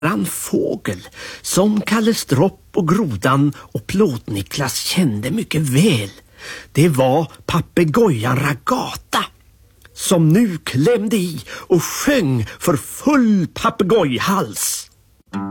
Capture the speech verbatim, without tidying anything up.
en fågel som Kalle Stropp och Grodan och Plåt-Niklas kände mycket väl. Det var papegojan Ragata, som nu klämde i och sjöng för full papegojhals.